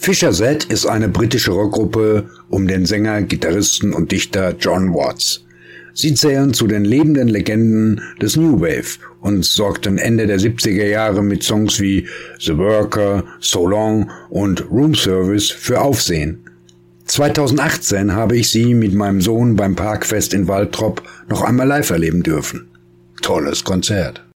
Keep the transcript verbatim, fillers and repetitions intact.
Fisher Z ist eine britische Rockgruppe um den Sänger, Gitarristen und Dichter John Watts. Sie zählen zu den lebenden Legenden des New Wave und sorgten Ende der siebziger Jahre mit Songs wie The Worker, So Long und Room Service für Aufsehen. zweitausendachtzehn habe ich sie mit meinem Sohn beim Parkfest in Waltrop noch einmal live erleben dürfen. Tolles Konzert.